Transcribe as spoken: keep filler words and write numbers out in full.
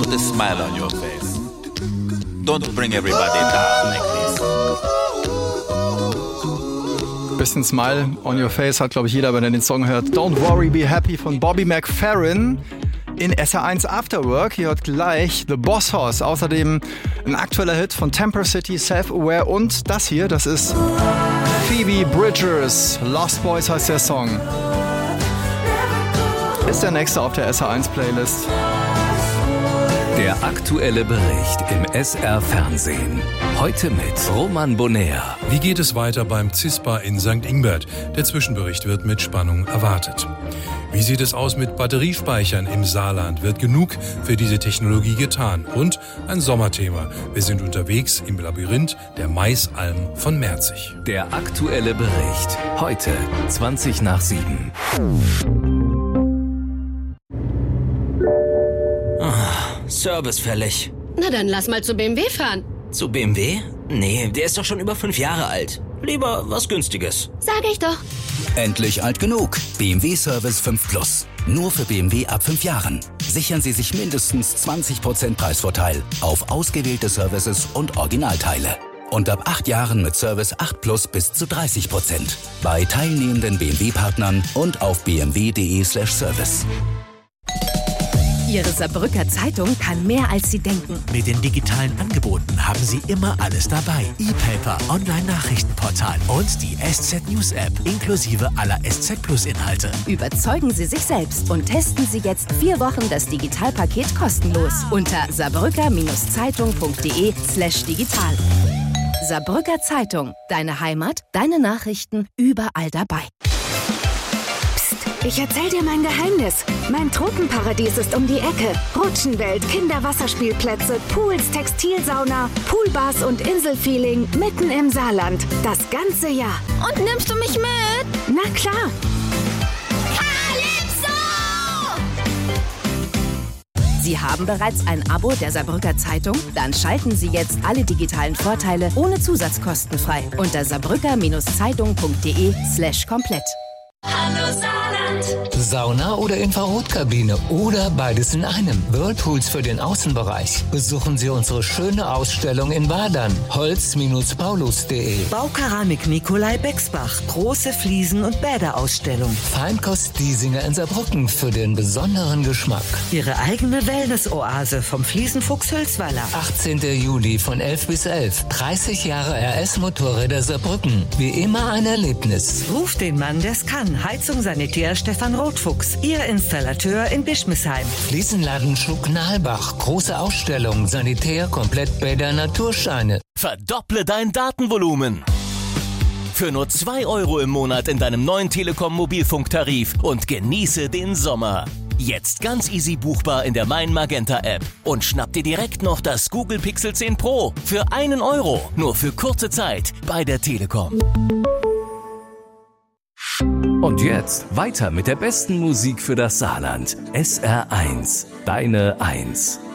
Put a smile on your face. Don't bring everybody down like this. Bisschen Smile on your face hat, glaube ich, jeder, wenn er den Song hört. Don't Worry, Be Happy von Bobby McFerrin in S R eins Afterwork. Hier hört gleich The Boss Hoss. Außerdem ein aktueller Hit von Temper City, Self-Aware und das hier, das ist Phoebe Bridgers. Lost Boys heißt der Song. Ist der nächste auf der S R eins Playlist. Der aktuelle Bericht im S R Fernsehen. Heute mit Roman Bonheur. Wie geht es weiter beim CISPA in Sankt Ingbert? Der Zwischenbericht wird mit Spannung erwartet. Wie sieht es aus mit Batteriespeichern im Saarland? Wird genug für diese Technologie getan? Und ein Sommerthema. Wir sind unterwegs im Labyrinth der Maisalm von Merzig. Der aktuelle Bericht. Heute zwanzig nach sieben. Service fällig. Na dann lass mal zu B M W fahren. Zu B M W? Nee, der ist doch schon über fünf Jahre alt. Lieber was Günstiges. Sag ich doch. Endlich alt genug. B M W Service fünf Plus. Nur für B M W ab fünf Jahren. Sichern Sie sich mindestens zwanzig Prozent Preisvorteil auf ausgewählte Services und Originalteile. Und ab acht Jahren mit Service acht Plus bis zu dreißig Prozent. Bei teilnehmenden B M W-Partnern und auf b m w punkt d e slash service. Ihre Saarbrücker Zeitung kann mehr, als Sie denken. Mit den digitalen Angeboten haben Sie immer alles dabei. E-Paper, Online-Nachrichtenportal und die S Z News App inklusive aller S Z Plus Inhalte. Überzeugen Sie sich selbst und testen Sie jetzt vier Wochen das Digitalpaket kostenlos unter saarbrücker-zeitung punkt de slash digital. Saarbrücker Zeitung, deine Heimat, deine Nachrichten, überall dabei. Ich erzähl dir mein Geheimnis. Mein Tropenparadies ist um die Ecke. Rutschenwelt, Kinderwasserspielplätze, Pools, Textilsauna, Poolbars und Inselfeeling mitten im Saarland. Das ganze Jahr. Und nimmst du mich mit? Na klar. Calypso! Sie haben bereits ein Abo der Saarbrücker Zeitung? Dann schalten Sie jetzt alle digitalen Vorteile ohne Zusatzkosten frei unter saarbrücker-zeitung punkt de slash komplett. Hallo Saarland! Sauna oder Infrarotkabine oder beides in einem. Whirlpools für den Außenbereich. Besuchen Sie unsere schöne Ausstellung in Wadern. holz Bindestrich paulus punkt de. Baukeramik Nikolai Bexbach. Große Fliesen- und Bäderausstellung. Feinkost Diesinger in Saarbrücken für den besonderen Geschmack. Ihre eigene Wellness-Oase vom Fliesenfuchs Hölzweiler. achtzehnten Juli von elf bis elf. dreißig Jahre R S-Motorräder Saarbrücken. Wie immer ein Erlebnis. Ruft den Mann, der's kann. Heizung Sanitär Stefan Rotfuchs. Ihr Installateur in Bischmisheim. Fliesenladen Schuck-Nahlbach. Große Ausstellung. Sanitär, Komplettbäder, Natursteine. Verdopple dein Datenvolumen. Für nur zwei Euro im Monat in deinem neuen Telekom-Mobilfunktarif und genieße den Sommer. Jetzt ganz easy buchbar in der Mein Magenta App. Und schnapp dir direkt noch das Google Pixel zehn Pro für einen Euro. Nur für kurze Zeit bei der Telekom. Und jetzt weiter mit der besten Musik für das Saarland. S R eins, deine eins.